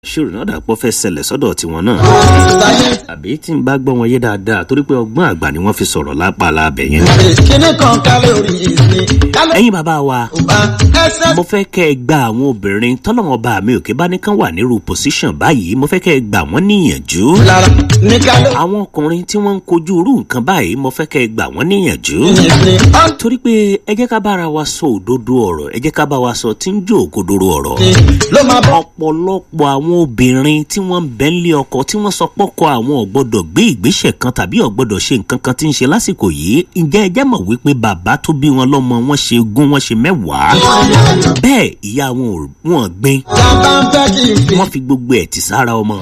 ṣòro náà dàpọ̀ fẹ́ ṣẹlẹ̀ sọ́dọ̀ tiwọn náà àbí tí n bá gbọ́ wọn yé dáadáa torí pé ọgbọ́n àgbà ni wọ́n fi sọ̀rọ̀ lápá alábẹ̀ yẹn. kíní kan kálórì ìsìn. ẹ̀yin bàbá wa mo fẹ́ kẹ́ ẹ gba àwọn obìnrin tọ́lọ́wọ́n bá mi òkè bá nìkan wà nírú pòsíṣàn báyìí mo fẹ́ kẹ́ ẹ gbà wọ́n níyànjú. àwọn ọkùnrin tí wọ́n ń kojú irú nǹkan báyìí mo fẹ́ kẹ́ ẹ gbà wọ́n níyànjú. torí pé ẹ jẹ́ ká bára wa sọ òdodo ọ̀rọ̀ ẹ jẹ́ ká bá wa sọ tí ń jó òkodoro ọ̀rọ̀. ọ̀pọ̀lọpọ̀ àwọn obìnrin tí wọ́n ń bẹ́ńlé ọkọ tí wọ́n sọ pọ́kọ àwọn ò gbọ́dọ̀ gbé ìgbésẹ̀ kan tàbí ò gbọ́dọ̀ ṣe nǹkan kan tí ń ṣe lásìkò yìí ǹjẹ́ ẹ jẹ́ mọ̀ wípé bàbá tó bí wọn lọ́mọ wọn ṣe ogún wọn ṣe mẹ́wàá bẹ́ẹ̀ ìyá wọn gbin wọ́n fi gbogbo ẹ̀ tì sára ọmọ.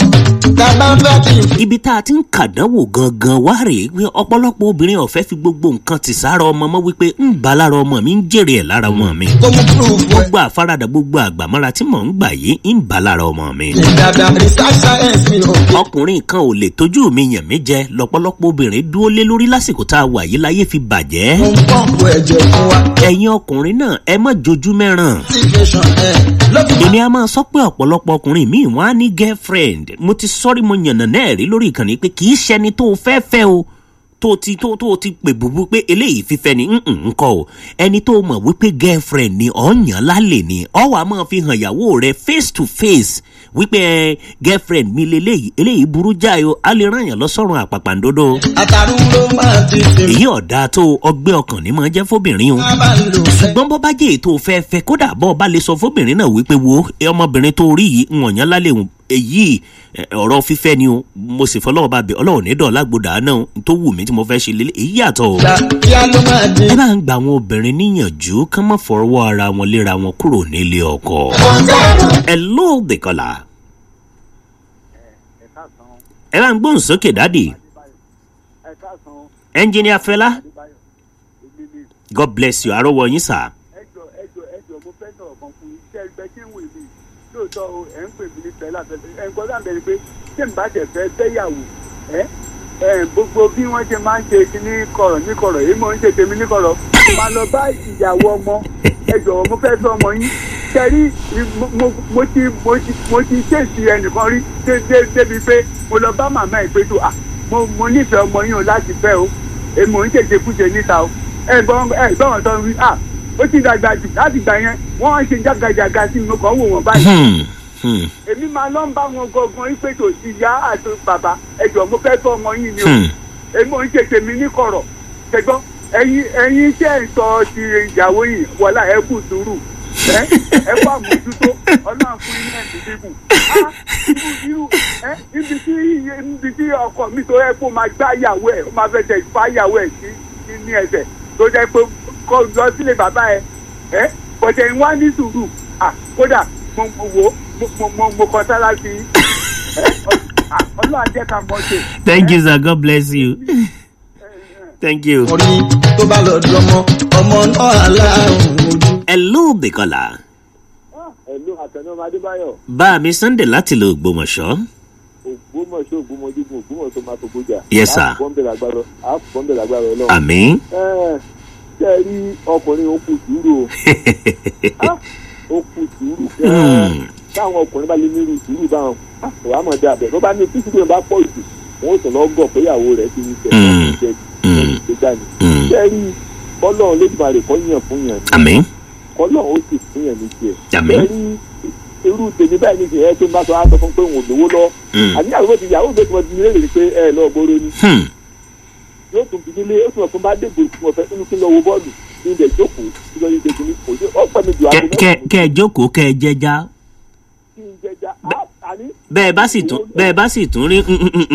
ibi tá a ti ń kàdánwò gangan wá rèé pé ọ̀pọ̀lọpọ̀ obìnrin ò fẹ́ fi gbogbo nǹkan tì sára ọmọ mọ́ wípé ń bá lára ọmọ mi ń jèrè ẹ̀ lára ọmọ mi gbogbo àfaradà gbogbo àgbàmọ́ra tí mò ń gbà yìí ń bá lára ọmọ mi. ọkùnrin kan ò lè tójú mi yàn mí jẹ lọ́pọ̀lọpọ̀ obìnrin dúró lé lórí lásìkò tá a wà yìí láyé fi bàjẹ́. ẹ̀yin ọkùnrin náà ẹ má jojú mẹ́ràn. èmi a máa sọ pé ọ̀pọ̀lọpọ̀ ọkùnrin míì wọ́n á ní girlfriend mo ti sọ́rí mo yànnà náà rí lórí ìkànnì pé kì í ṣẹni tó fẹ́ fẹ́ o tó ti pè bùbú pé eléyìí fífẹ́ ni ńkọ́ o ẹni tó mọ̀ wípé girlfriend ni ọ̀yàn lálẹ́ ni ọ̀wà máa fi hàn ìyàwó rẹ̀ face to face wípé girlfriend mi lélẹ́yìí eléyìí burú jáì o a lè ràn yàn lọ sọ́run àpàpàǹdodo. èyí ọ̀dà tó ọgbẹ́ ọkàn ní máa jẹ́ fóbìnrin o ṣùgbọ́n bọ́ bá jẹ́ ètò fẹ́ẹ́fẹ́ kódà bọ́ bá lè sọ fóbìnrin náà wípé wo ọmọbìnrin tó rí yìí ń ọ̀yàn lálẹ́ èyí ọ̀rọ̀ fífẹ́ ni o mo sì fọlọ́wọ́ bá bẹ̀ ọlọ́run ní dọ̀ọ́lágbòdà náà tó wù mí tí mo fẹ́ ṣe lélẹ̀ èyí yàtọ̀ o. ẹ bá ń gba àwọn obìnrin níyànjú kán má fọwọ́ ara wọn léra wọn kúrò nílé ọkọ. hello Dekola. ẹ bá ń gbóhùn sókè dádì. engineer Fẹlá. God bless you àrọ́wọ́ yín sà. ẹjọ mo fẹ́ sọ̀rọ̀ kan fún iṣẹ́ ẹgbẹ́ tí ń wò mí lóòótọ́ ẹ̀ ń pè mí ní fẹ́lá ẹ̀ ń gbọ́ sáà bẹ̀rẹ̀ pé tí n bá tẹ̀ fẹ́ fẹ́yàwó gbogbo bí wọ́n ṣe máa ń ṣe ní kọ̀rọ̀ èyí mo ń ṣe tèmi ní kọ̀rọ̀ máa lọ bá ìyàwó ọmọ ẹ jọ̀wọ́ mo fẹ́ fẹ́ ọmọ yín kẹrí mo ti ṣèṣì ẹnìkan rí débi pé mo lọ bá màmá ẹ̀ pé tó mo nífẹ̀ẹ́ ọmọ yín o láti fẹ́ o èmi ò ń ṣèṣe kúṣe níta o ẹ̀gbọ́n tó ń rí ó ti dàgbà jù láti gbà yẹn wọ́n ń ṣe jágajàga sí mi kàn wò wọ́n báyìí. èmi máa lọ ń bá wọn gangan ìpè tó ti yá àti bàbá ẹjọ́ mo fẹ́ tọ́ ọmọ yín ni o èmi ò ń ṣe tèmi ní kọ̀rọ̀ ṣẹgbọ́n ẹ̀yin iṣẹ́ ìsọ ti ìyàwó yìí wọlá ẹ kù sùúrù ẹ kó àmójútó ọlọ́run fún yín ẹ̀sìn dínkù ibi tí ọkọ mi tó yẹ kó máa gbá ìyàwó ẹ̀ ó máa fẹ́ tẹ̀ fá ìyàwó ẹ̀ sí ní ẹsẹ̀ tó jẹ́ pé kó lọ sílé bàbá ẹ bọ̀dẹ̀ ń wá ní sùúrù kódà mo kọ sára sí ọlọ́run jẹ́ ká mọ̀ ṣe. Thank you sir, God bless you. Thank you. orí tó bá lọ dúró ọmọ náà aláàrùn ojú. hello Dekola. hello àtẹnumọ Adébáyọ̀. bá mi Sunday láti lo Ògbómọ̀ṣọ́. Ògbómọ̀ṣọ́ Ògbómọ̀dúgbò Ògbómọ̀ṣọ́ máa tó gbójà. Yes sir. àpọ̀nbẹ̀rẹ̀ agbára ọlọ́run. àmín. ṣe rí ọkùnrin ó kù sùúrù ó kù sùúrù táwọn ọkùnrin bá lè ní irú sùúrù báwọn wàá mọ̀ dé abẹ tó bá ní títí tó bá pọ̀ jù wọn ó sọ lọ́gọ̀ pé ìyàwó rẹ̀ ti ń tẹ̀ ìgbéga ni. ṣe rí kọ́lọ́run lójúmọ̀rẹ́ kọ́ yàn fún yàn ni. àmín. kọ́lọ́run ó sì fún yàn ní tiẹ̀. àmín. ṣe rí irú tèmi báyìí ní tiẹ̀ tó ń bá sọ á sọ fún pé òun ò lówó lọ. àní ìyàwó mi tí mo ti lérè ni pé ẹ lọ́ọ́ gbóró ni. yóò tún fi nílé ó tún ọ̀tún bá dé gbòòrò fún ọ̀fẹ́ nínú kí n lọ wo bọ́ọ̀lù ní ilẹ̀ ìjókòó kí lọ́ọ́ yí ṣe kìíní kò sí ọ̀pẹ́ mi jù àgbo mẹ́rin. kẹ́ ẹ jókòó kẹ́ ẹ jẹja. kí n jẹja àní. bẹ́ẹ̀ bá sì tún rí. ó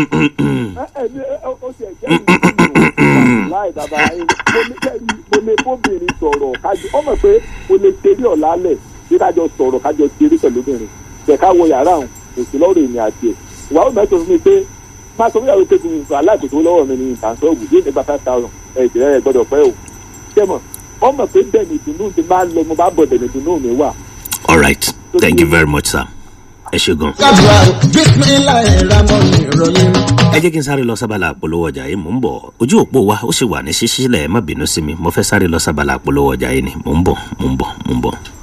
ti ẹ̀jẹ̀ mi láì bàbá mo lè bóbìnrin sọ̀rọ̀ kájọ ọmọ pé mo lè ṣeré ọ̀làlẹ̀ bí kájọ sọ̀rọ̀ kájọ ṣeré pẹ̀lú obìnrin ṣẹ̀ká wọ yàrá òun kò sí lọ́rọ̀ èmi àti ẹ̀ ìwà ó mẹ́tọ̀ fún mi pé máa sọ fún ìyàwó kékeré nǹkan aláìkòtò lọ́wọ́ mi ní ìtànsọ́ọ̀bù yé nípa 5,000 ẹ̀jẹ̀ rẹ̀ gbọ́dọ̀ pẹ́ o ṣẹ́mọ̀ ọmọ pé bẹ́ẹ̀ ni ìdùnnú ti máa lọ mo bá bọ̀ bẹ́ẹ̀ ni ìdùnnú mi wà. all right thank you very much sir ẹ ṣé gan. ẹ jẹ́ kí n sáré lọ sábàlá àpolówó ọjà yìí mò ń bọ̀ ojú òpó wa ó sì wà ní ṣíṣílẹ̀ ẹ má bínú sí mi mo fẹ́ sáré lọ sábàlá àpolówó ọjà yìí ni mò ń bọ̀.